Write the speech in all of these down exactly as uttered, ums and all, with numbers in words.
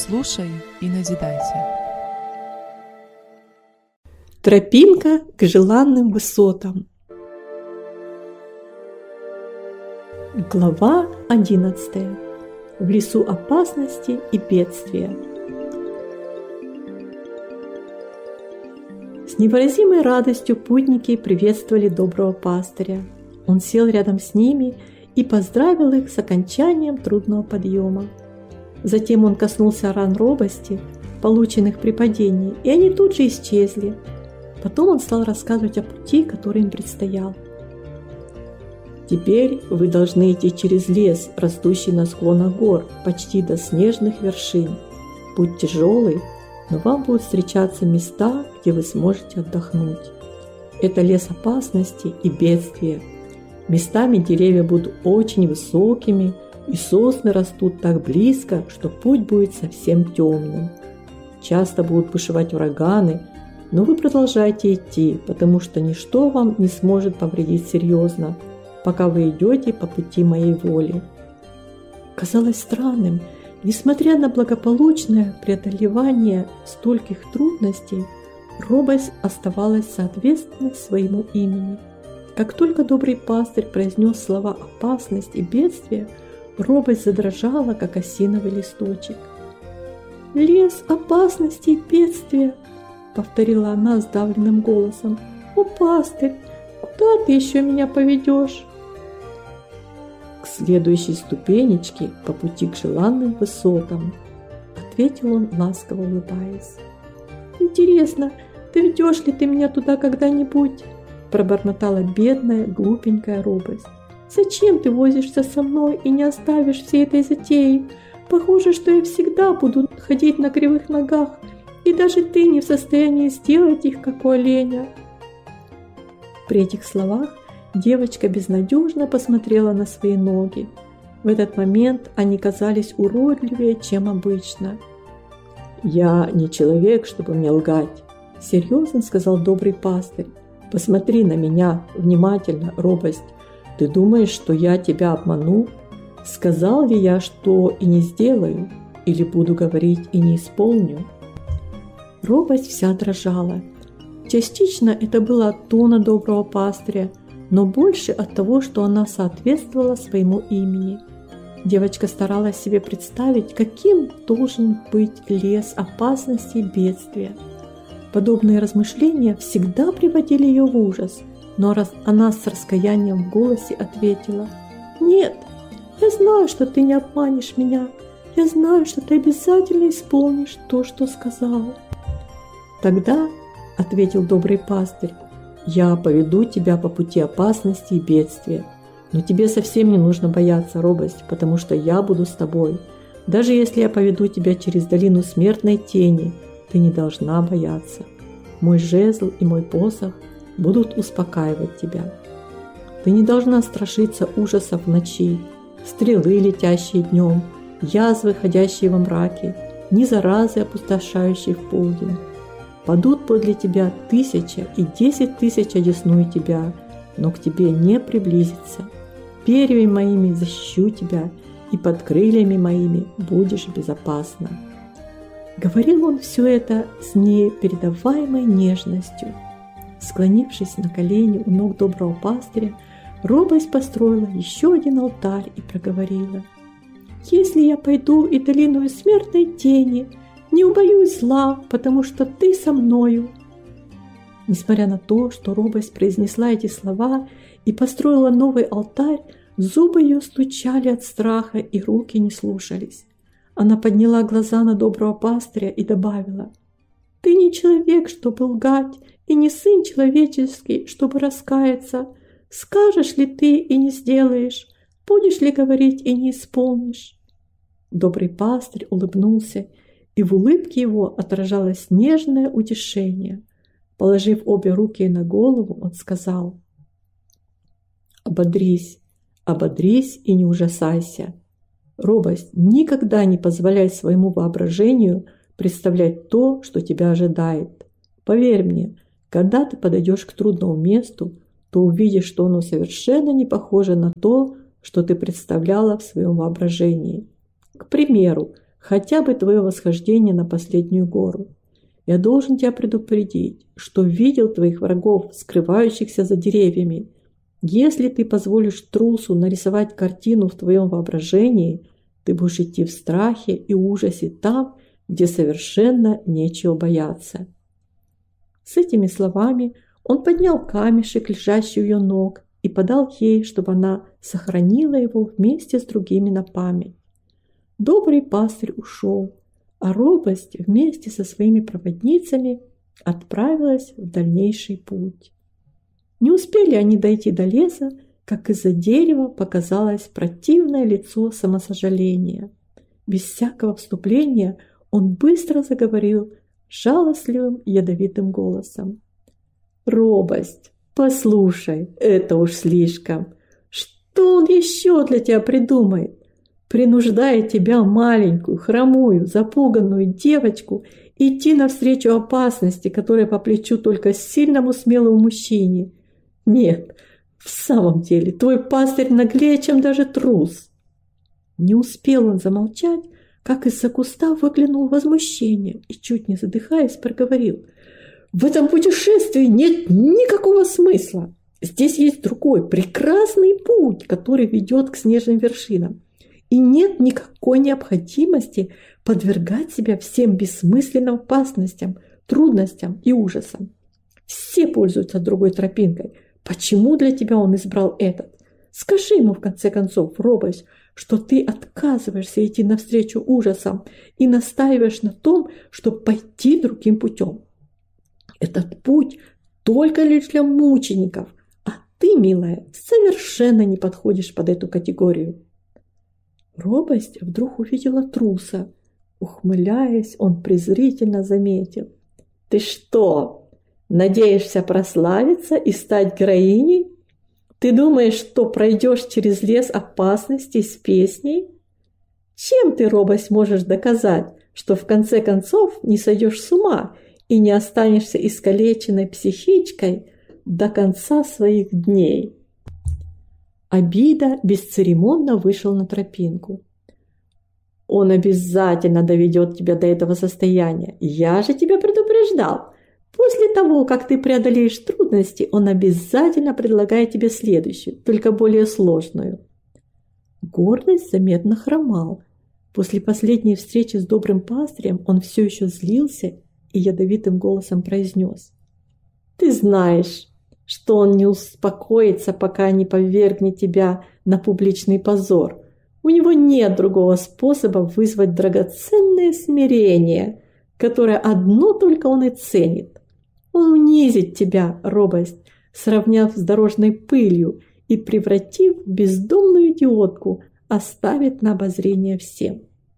Слушай и назидайся. Тропинка к желанным высотам. Глава одиннадцатая. В лесу опасности и бедствия. С невыразимой радостью путники приветствовали доброго пастыря. Он сел рядом с ними и поздравил их с окончанием трудного подъема. Затем он коснулся ран робости, полученных при падении, и они тут же исчезли. Потом он стал рассказывать о пути, который им предстоял. «Теперь вы должны идти через лес, растущий на склонах гор, почти до снежных вершин. Путь тяжелый, но вам будут встречаться места, где вы сможете отдохнуть. Это лес опасности и бедствия. Местами деревья будут очень высокими, и сосны растут так близко, что путь будет совсем темным. Часто будут бушевать ураганы, но вы продолжайте идти, потому что ничто вам не сможет повредить серьезно, пока вы идете по пути моей воли». Казалось странным, несмотря на благополучное преодолевание стольких трудностей, робость оставалась соответственной своему имени. Как только добрый пастырь произнес слова «опасность» и «бедствие», робость задрожала, как осиновый листочек. «Лес опасности и бедствия», — повторила она сдавленным голосом. «О, пастырь, куда ты еще меня поведешь?» «К следующей ступенечке по пути к желанным высотам», — ответил он, ласково улыбаясь. «Интересно, доведешь ли ты меня туда когда-нибудь?» — пробормотала бедная, глупенькая робость. «Зачем ты возишься со мной и не оставишь всей этой затеи? Похоже, что я всегда буду ходить на кривых ногах, и даже ты не в состоянии сделать их, как у оленя». При этих словах девочка безнадежно посмотрела на свои ноги. В этот момент они казались уродливее, чем обычно. «Я не человек, чтобы мне лгать», — серьезно сказал добрый пастырь. «Посмотри на меня внимательно, робость. Ты думаешь, что я тебя обману? Сказал ли я, что и не сделаю, или буду говорить и не исполню?» Робость вся дрожала. Частично это было от тона доброго пастыря, но больше от того, что она соответствовала своему имени. Девочка старалась себе представить, каким должен быть лес опасности и бедствия. Подобные размышления всегда приводили ее в ужас, но раз она с раскаянием в голосе ответила: «Нет, я знаю, что ты не обманешь меня. Я знаю, что ты обязательно исполнишь то, что сказала». «Тогда, — ответил добрый пастырь, — я поведу тебя по пути опасности и бедствия. Но тебе совсем не нужно бояться, робость, потому что я буду с тобой. Даже если я поведу тебя через долину смертной тени, ты не должна бояться. Мой жезл и мой посох будут успокаивать тебя. Ты не должна страшиться ужасов в ночи, стрелы, летящие днем, язвы, ходящие во мраке, ни заразы, опустошающие в полдень. Падут подле тебя тысяча и десять тысяч одесную тебя, но к тебе не приблизится. Перьями моими защищу тебя, и под крыльями моими будешь безопасна». Говорил он все это с непередаваемой нежностью. Склонившись на колени у ног доброго пастыря, робость построила еще один алтарь и проговорила: «Если я пойду и долиною смертной тени, не убоюсь зла, потому что ты со мною». Несмотря на то, что робость произнесла эти слова и построила новый алтарь, зубы ее стучали от страха и руки не слушались. Она подняла глаза на доброго пастыря и добавила: «Ты не человек, чтобы лгать, и не сын человеческий, чтобы раскаяться. Скажешь ли ты и не сделаешь? Будешь ли говорить и не исполнишь?» Добрый пастырь улыбнулся, и в улыбке его отражалось нежное утешение. Положив обе руки на голову, он сказал: «Ободрись, ободрись и не ужасайся. Робость, никогда не позволяй своему воображению представлять то, что тебя ожидает. Поверь мне, когда ты подойдешь к трудному месту, то увидишь, что оно совершенно не похоже на то, что ты представляла в своем воображении. К примеру, хотя бы твое восхождение на последнюю гору. Я должен тебя предупредить, что видел твоих врагов, скрывающихся за деревьями. Если ты позволишь трусу нарисовать картину в твоем воображении, ты будешь идти в страхе и ужасе там, где совершенно нечего бояться». С этими словами он поднял камешек, лежащий у ее ног, и подал ей, чтобы она сохранила его вместе с другими на память. Добрый пастырь ушел, а робость вместе со своими проводницами отправилась в дальнейший путь. Не успели они дойти до леса, как из-за дерева показалось противное лицо самосожаления. Без всякого вступления он быстро заговорил жалостливым ядовитым голосом. «Робость, послушай, это уж слишком. Что он еще для тебя придумает? Принуждает тебя, маленькую, хромую, запуганную девочку, идти навстречу опасности, которая по плечу только сильному смелому мужчине. Нет, в самом деле, твой пастырь наглее, чем даже трус». Не успел он замолчать, как из-за куста выглянул возмущение и, чуть не задыхаясь, проговорил: «В этом путешествии нет никакого смысла. Здесь есть другой, прекрасный путь, который ведет к снежным вершинам. И нет никакой необходимости подвергать себя всем бессмысленным опасностям, трудностям и ужасам. Все пользуются другой тропинкой. Почему для тебя он избрал этот? Скажи ему, в конце концов, робость, что ты отказываешься идти навстречу ужасам и настаиваешь на том, чтобы пойти другим путем. Этот путь только лишь для мучеников, а ты, милая, совершенно не подходишь под эту категорию». Робость вдруг увидела труса. Ухмыляясь, он презрительно заметил: «Ты что, надеешься прославиться и стать героиней? Ты думаешь, что пройдешь через лес опасностей с песней? Чем ты, робость, можешь доказать, что в конце концов не сойдешь с ума и не останешься искалеченной психичкой до конца своих дней?» Обида бесцеремонно вышел на тропинку. «Он обязательно доведет тебя до этого состояния. Я же тебя предупреждал. После того, как ты преодолеешь трудности, он обязательно предлагает тебе следующую, только более сложную». Гордость заметно хромал. После последней встречи с добрым пастырем он все еще злился и ядовитым голосом произнес: «Ты знаешь, что он не успокоится, пока не повергнет тебя на публичный позор. У него нет другого способа вызвать драгоценное смирение, которое одно только он и ценит. Он унизит тебя, робость, сравняв с дорожной пылью и, превратив в бездомную идиотку, оставит на обозрение всем».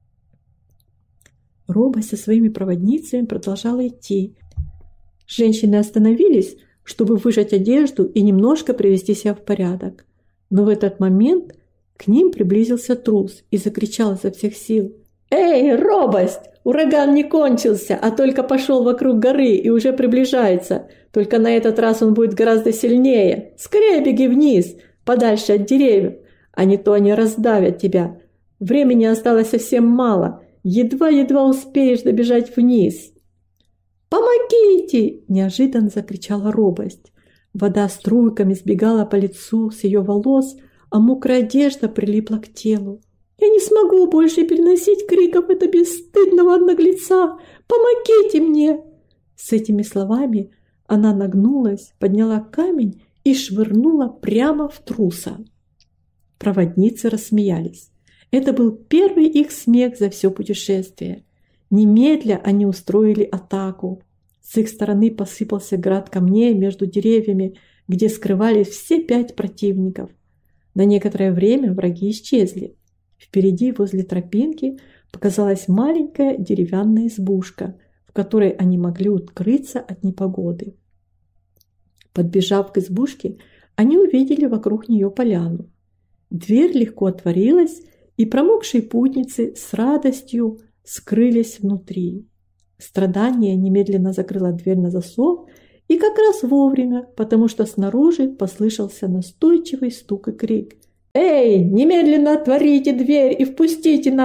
Робость со своими проводницами продолжала идти. Женщины остановились, чтобы выжать одежду и немножко привести себя в порядок. Но в этот момент к ним приблизился трус и закричал изо всех сил: «Эй, робость! Ураган не кончился, а только пошел вокруг горы и уже приближается. Только на этот раз он будет гораздо сильнее. Скорее беги вниз, подальше от деревьев, а не то они раздавят тебя. Времени осталось совсем мало, едва-едва успеешь добежать вниз». «Помогите!» – неожиданно закричала робость. Вода струйками сбегала по лицу с ее волос, а мокрая одежда прилипла к телу. «Я не смогу больше переносить криков этого бесстыдного наглеца! Помогите мне!» С этими словами она нагнулась, подняла камень и швырнула прямо в труса. Проводницы рассмеялись. Это был первый их смех за все путешествие. Немедля они устроили атаку. С их стороны посыпался град камней между деревьями, где скрывались все пять противников. На некоторое время враги исчезли. Впереди, возле тропинки, показалась маленькая деревянная избушка, в которой они могли укрыться от непогоды. Подбежав к избушке, они увидели вокруг нее поляну. Дверь легко отворилась, и промокшие путницы с радостью скрылись внутри. Страдание немедленно закрыло дверь на засов, и как раз вовремя, потому что снаружи послышался настойчивый стук и крик: «Эй, немедленно отворите дверь и впустите нас!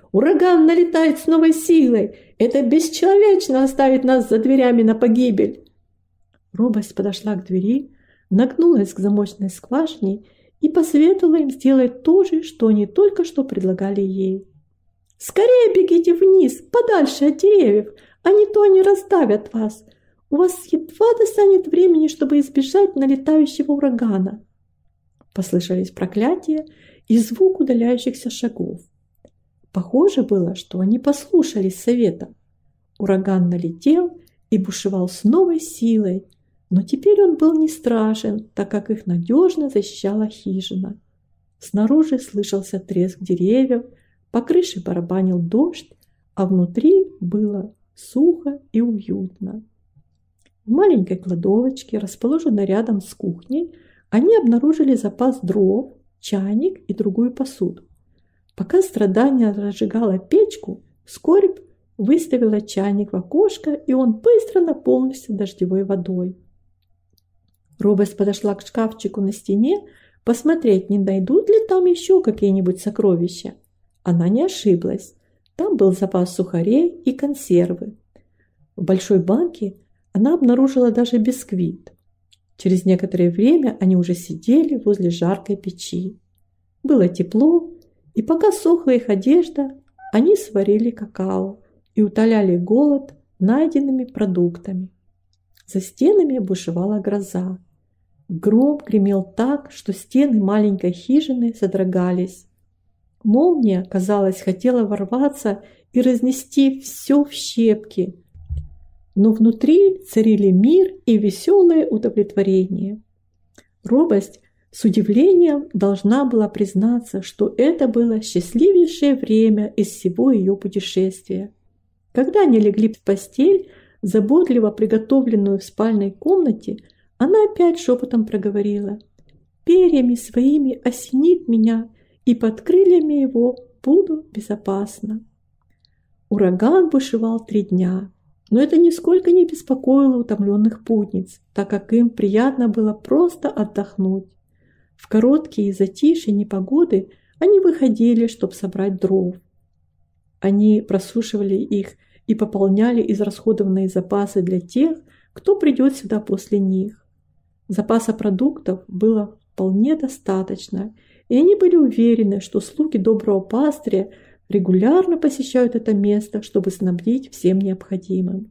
Ураган налетает с новой силой! Это бесчеловечно оставить нас за дверями на погибель!» Робость подошла к двери, нагнулась к замочной скважине и посоветовала им сделать то же, что они только что предлагали ей. «Скорее бегите вниз, подальше от деревьев, а не то они раздавят вас. У вас едва достанет времени, чтобы избежать налетающего урагана». Послышались проклятия и звук удаляющихся шагов. Похоже было, что они послушались совета. Ураган налетел и бушевал с новой силой, но теперь он был не страшен, так как их надежно защищала хижина. Снаружи слышался треск деревьев, по крыше барабанил дождь, а внутри было сухо и уютно. В маленькой кладовочке, расположенной рядом с кухней, они обнаружили запас дров, чайник и другую посуду. Пока страдание разжигало печку, скорбь выставила чайник в окошко, и он быстро наполнился дождевой водой. Робость подошла к шкафчику на стене, посмотреть, не найдут ли там еще какие-нибудь сокровища. Она не ошиблась. Там был запас сухарей и консервы. В большой банке она обнаружила даже бисквит. Через некоторое время они уже сидели возле жаркой печи. Было тепло, и пока сохла их одежда, они сварили какао и утоляли голод найденными продуктами. За стенами бушевала гроза. Гром гремел так, что стены маленькой хижины содрогались. Молния, казалось, хотела ворваться и разнести все в щепки. Но внутри царили мир и веселое удовлетворение. Робость с удивлением должна была признаться, что это было счастливейшее время из всего ее путешествия. Когда они легли в постель, заботливо приготовленную в спальной комнате, она опять шепотом проговорила: «Перьями своими осенит меня, и под крыльями его буду безопасна». Ураган бушевал три дня, но это нисколько не беспокоило утомленных путниц, так как им приятно было просто отдохнуть. В короткие затишья непогоды они выходили, чтобы собрать дров. Они просушивали их и пополняли израсходованные запасы для тех, кто придет сюда после них. Запаса продуктов было вполне достаточно, и они были уверены, что слуги доброго пастыря регулярно посещают это место, чтобы снабдить всем необходимым.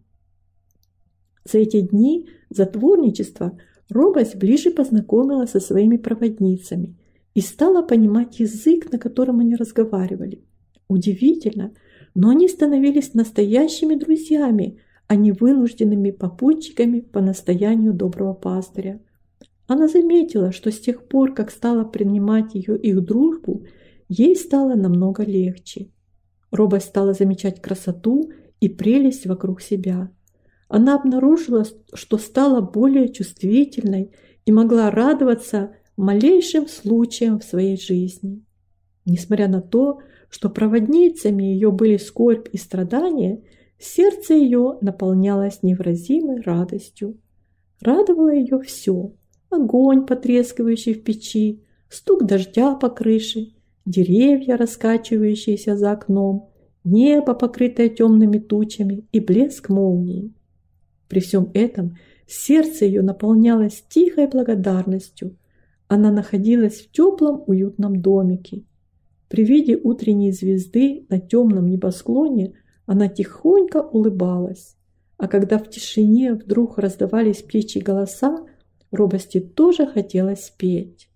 За эти дни затворничества Робость ближе познакомилась со своими проводницами и стала понимать язык, на котором они разговаривали. Удивительно, но они становились настоящими друзьями, а не вынужденными попутчиками по настоянию доброго пастыря. Она заметила, что с тех пор, как стала принимать ее их дружбу, ей стало намного легче. Робость стала замечать красоту и прелесть вокруг себя. Она обнаружила, что стала более чувствительной и могла радоваться малейшим случаям в своей жизни. Несмотря на то, что проводницами ее были скорбь и страдания, сердце ее наполнялось невыразимой радостью. Радовало ее все: огонь, потрескивающий в печи, стук дождя по крыше, деревья, раскачивающиеся за окном, небо, покрытое темными тучами, и блеск молнии. При всем этом сердце ее наполнялось тихой благодарностью. Она находилась в теплом, уютном домике. При виде утренней звезды на темном небосклоне она тихонько улыбалась. А когда в тишине вдруг раздавались птичьи голоса, Робости тоже хотелось петь.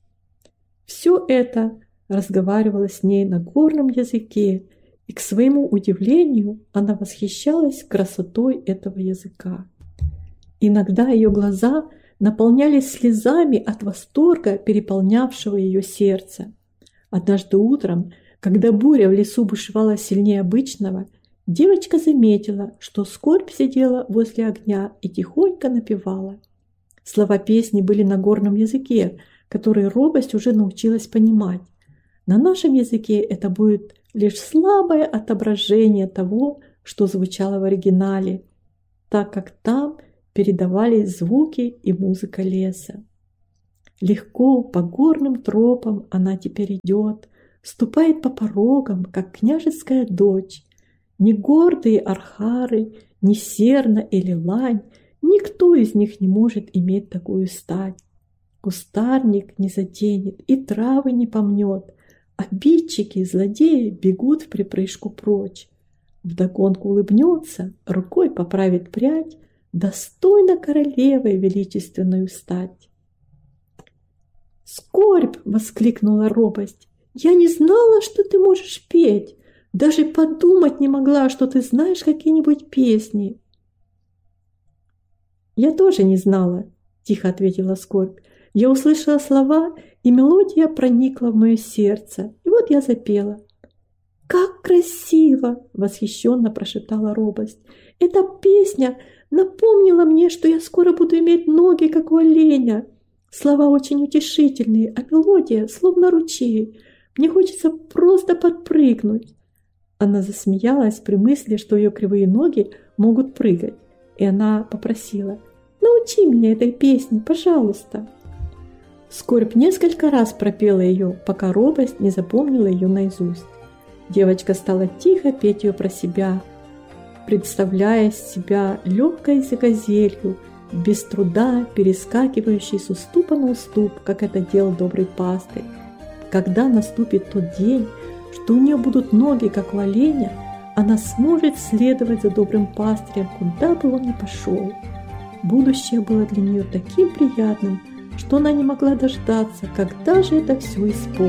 Все это разговаривало с ней на горном языке, и, к своему удивлению, она восхищалась красотой этого языка. Иногда ее глаза наполнялись слезами от восторга, переполнявшего ее сердце. Однажды утром, когда буря в лесу бушевала сильнее обычного, девочка заметила, что скорбь сидела возле огня и тихонько напевала. Слова песни были на горном языке, который Робость уже научилась понимать. На нашем языке это будет лишь слабое отображение того, что звучало в оригинале, так как там передавались звуки и музыка леса. Легко по горным тропам она теперь идет, ступает по порогам, как княжеская дочь. Ни гордые архары, ни серна или лань, никто из них не может иметь такую стать. Кустарник не заденет и травы не помнет. Обидчики и злодеи бегут в припрыжку прочь. Вдогонку улыбнется, рукой поправит прядь, достойно королевой величественную стать. «Скорбь!» — воскликнула робость. «Я не знала, что ты можешь петь. Даже подумать не могла, что ты знаешь какие-нибудь песни». «Я тоже не знала», — тихо ответила Скорбь. «Я услышала слова, и мелодия проникла в мое сердце. И вот я запела». «Как красиво!» — восхищенно прошептала робость. «Эта песня напомнила мне, что я скоро буду иметь ноги, как у оленя. Слова очень утешительные, а мелодия словно ручей. Мне хочется просто подпрыгнуть». Она засмеялась при мысли, что ее кривые ноги могут прыгать, и она попросила: «Научи меня этой песне, пожалуйста». Скорбь несколько раз пропела ее, пока робость не запомнила ее наизусть. Девочка стала тихо петь ее про себя, представляя себя легкой газелью, без труда перескакивающей с уступа на уступ, как это делал добрый пастырь. Когда наступит тот день, что у нее будут ноги, как у оленя, она сможет следовать за добрым пастырем, куда бы он ни пошел. Будущее было для нее таким приятным, что она не могла дождаться, когда же это все исполнится.